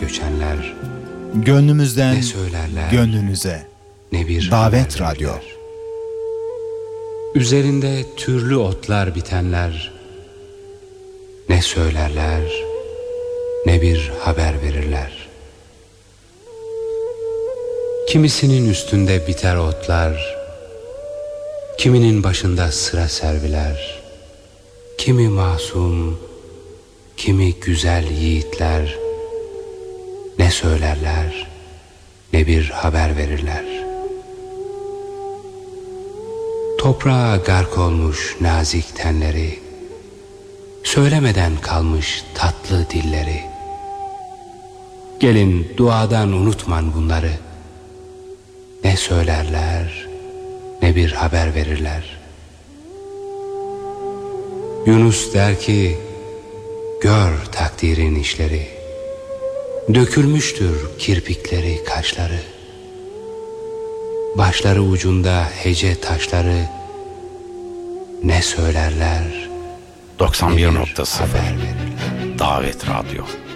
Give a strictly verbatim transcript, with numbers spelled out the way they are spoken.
göçenler Gönlümüzden ne söylerler, gönlünüze. ne bir Davet Radyo. Üzerinde türlü otlar bitenler ne söylerler, ne bir haber verirler. Kimisinin üstünde biter otlar, kiminin başında sıra serviler. Kimi masum, kimi güzel yiğitler ne söylerler, ne bir haber verirler. Toprağa gark olmuş nazik tenleri, söylemeden kalmış tatlı dilleri. Gelin duadan unutman bunları, ne söylerler, ne bir haber verirler. Yunus der ki, gör takdirin işleri, dökülmüştür kirpikleri kaşları. Başları ucunda hece taşları ne söylerler, doksan bir nokta sıfır Davet Radyo.